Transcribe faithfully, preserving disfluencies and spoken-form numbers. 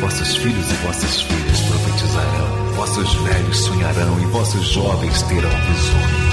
vossos filhos e vossas filhas profetizarão, vossos velhos sonharão e vossos jovens terão visões.